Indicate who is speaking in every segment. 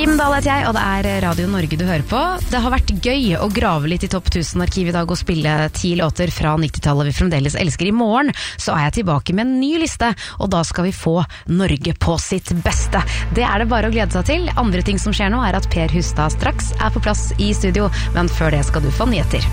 Speaker 1: Limdal heter jeg, og det er Radio Norge du hører på. Det har vært gøy å grave litt i Topp 1000-arkiv i dag og spille 10 låter fra 90-tallet vi fremdeles elsker. I morgen så er jeg tilbake med en ny liste, og da skal vi få Norge på sitt beste. Det er det bare å glede seg til. Andre ting som skjer nå er at Per Hustad straks er på plass i studio, men før det skal du få nyheter.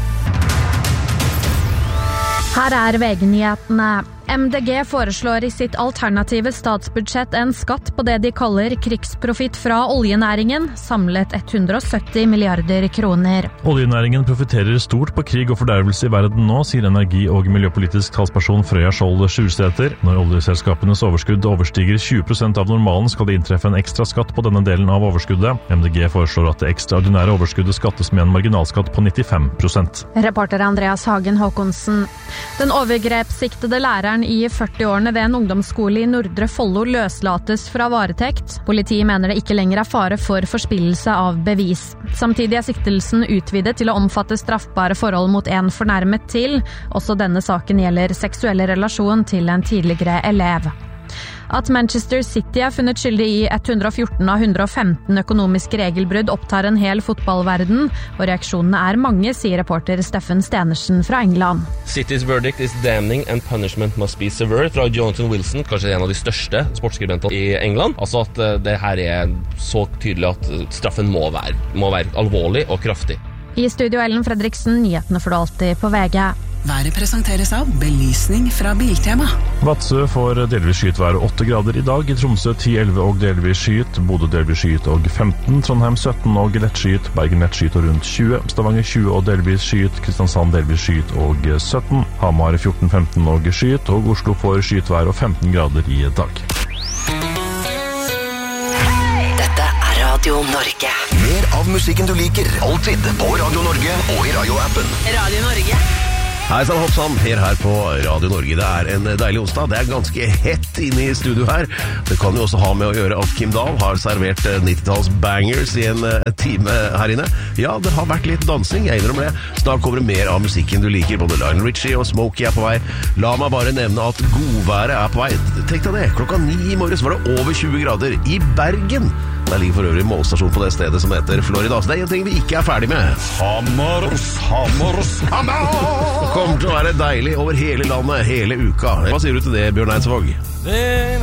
Speaker 1: Her er VG-nyhetene. MDG foreslår i sitt alternative statsbudsjett en skatt på det de kaller krigsprofitt fra oljenæringen, samlet 170 milliarder kroner.
Speaker 2: Oljenæringen profiterer stort på krig og fordervelse i verden nå, sier energi- og miljøpolitisk talsperson Frøya Skjold Sjurseter. Når oljeselskapenes overskudd overstiger 20% av normalen, skal det inntreffe en ekstra skatt på denne delen av overskuddet. MDG foreslår at det ekstraordinære overskuddet skattes med en marginalskatt på 95%.
Speaker 1: Reporter Andreas Hagen Håkonsen. Den overgrepssiktede læreren i 40-årene ved en ungdomsskole i Nordre Follo løslates fra varetekt. Politiet mener det ikke lenger er fare for forspillelse av bevis. Samtidig er siktelsen utvidet til å omfatte straffbare forhold mot en fornærmet til. Også denne saken gjelder seksuelle relasjon til en tidligere elev. At Manchester City er funnet skyldig i 114 av 115 økonomiske regelbrudd opptar en hel fotballverden, og reaksjonene er mange, sier reporter Steffen Stenersen fra England.
Speaker 3: City's verdict is damning and punishment must be severe, fra Jonathan Wilson, kanskje en av de største sportsskribentene i England. Altså at det her er så tydelig at straffen må være alvorlig og kraftig.
Speaker 1: I studio Ellen Fredriksen, nyhetene får du alltid på VG.
Speaker 4: Været presenteres av belysning fra Biltema.
Speaker 2: Vadsø får delvis skyet være 8 grader i dag, i Tromsø 10-11 og delvis skyet, Bodø delvis skyet og 15, Trondheim 17 og lett skyet, Bergen lett skyet og rundt 20, Stavanger 20 og delvis skyet, Kristiansand delvis skyet og 17, Hamar 14-15 og skyet, og Oslo får skyet være og 15 grader i dag.
Speaker 4: Dette er Radio Norge.
Speaker 5: Mer av musikken du liker, alltid på Radio Norge og i radioappen.
Speaker 4: Radio Norge.
Speaker 5: Hei sann, hoppsann, Per her på Radio Norge. Det er en deilig onsdag. Det er ganske hett inne i studio her. Det kan jo også ha med å gjøre at Kim Dahl har servert 90-talls bangers i en time her inne. Ja, det har vært litt dansing, jeg innrømmer det. Snart kommer det mer av musikken du liker. Både Lionel Richie og Smokey er på vei. La meg bare nevne at godværet er på vei. Tenk deg det, 9:00 i morges var det over 20 grader i Bergen. Der ligger for øvrig målstasjon på det stedet som heter Florida. Så det er en ting vi ikke er ferdig med. Hammer! Det kommer til å være deilig over hele landet, hele uka. Hva sier du til det, Bjørn Eidsvåg?
Speaker 6: Det